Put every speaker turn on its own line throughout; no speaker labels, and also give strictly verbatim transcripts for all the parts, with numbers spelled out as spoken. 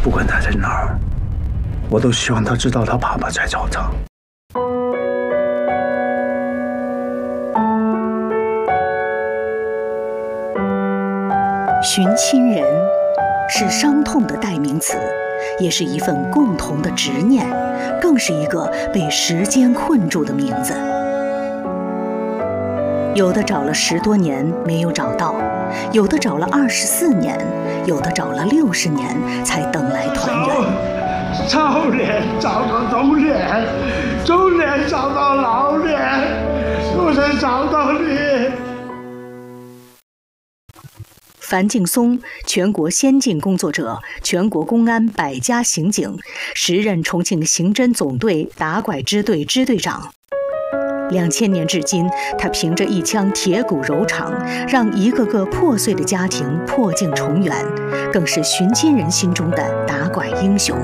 不管他在哪儿，我都希望他知道他爸爸在找他。
寻亲人是伤痛的代名词，也是一份共同的执念，更是一个被时间困住的名字。有的找了十多年没有找到，有的找了二十四年，有的找了六十年才等来团圆。
少年找到中年，中年找到老年，我才找到你。
樊劲松，全国先进工作者，全国公安百家刑警，时任重庆刑侦总队打拐支队支队长。两千年至今，他凭着一腔铁骨柔肠，让一个个破碎的家庭破镜重圆，更是寻亲人心中的打拐英雄。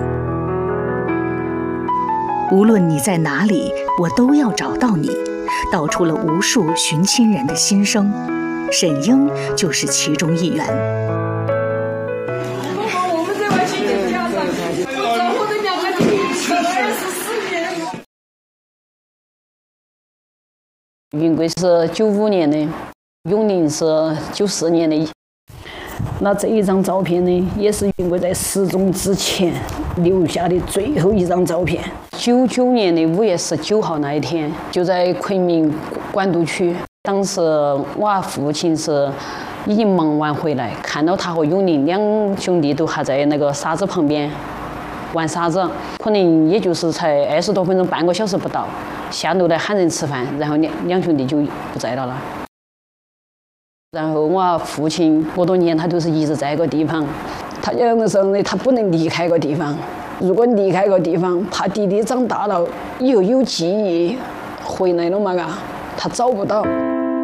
无论你在哪里，我都要找到你，道出了无数寻亲人的心声。沈英就是其中一员。
我们在外去见家长，我找我的娘家弟弟二十四年。
云贵是九五年的，永宁是九四年的。那这一张照片呢，也是云贵在失踪之前留下的最后一张照片。九九年的五月十九号那一天，就在昆明管渡区。当时我父亲是已经忙完回来，看到他和永宁两兄弟都还在那个沙子旁边玩沙子，可能也就是才二十多分钟，半个小时不到，下楼来喊人吃饭，然后两两兄弟就不在了了。然后我父亲好多年他都是一直在一个地方，他有的时候呢，他不能离开个地方，如果离开个地方，怕弟弟长大了以后有记忆回来了嘛，嘎，他找不到。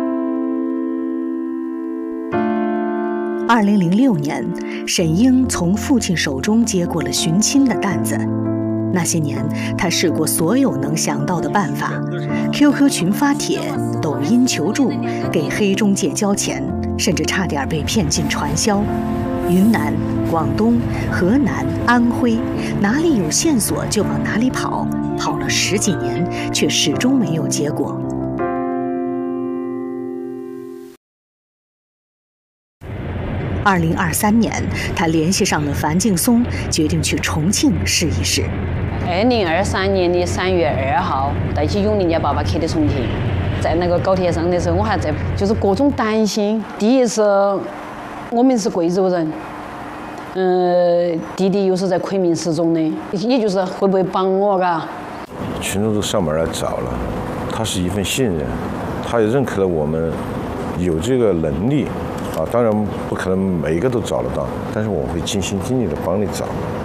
二零零六年，沈英从父亲手中接过了寻亲的担子。那些年，他试过所有能想到的办法 ：Q Q 群发帖、抖音求助、给黑中介交钱，甚至差点被骗进传销。云南、广东、河南、安徽，哪里有线索就往哪里跑，跑了十几年，却始终没有结果。二零二三年，他联系上了樊劲松，决定去重庆试一试。
二零二三年的三月二号，带起永宁家爸爸去的重庆，在那个高铁上的时候，我还在就是各种担心。第一是我们是贵州人，嗯、呃，弟弟又是在昆明失踪的，也就是会不会帮我嘎？
群众都上门来找了，他是一份信任，他也认可了我们有这个能力。啊，当然不可能每一个都找得到，但是我会尽心尽力的帮你找。